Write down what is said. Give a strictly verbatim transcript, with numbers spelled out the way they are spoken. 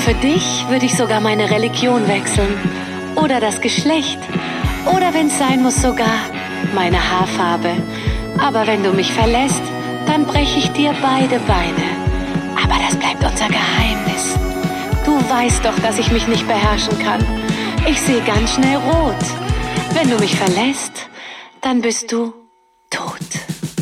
Für dich würde ich sogar meine Religion wechseln. Oder das Geschlecht. Oder wenn's sein muss sogar meine Haarfarbe. Aber wenn du mich verlässt, dann breche ich dir beide Beine. Aber das bleibt unser Geheimnis. Du weißt doch, dass ich mich nicht beherrschen kann. Ich sehe ganz schnell rot. Wenn du mich verlässt, dann bist du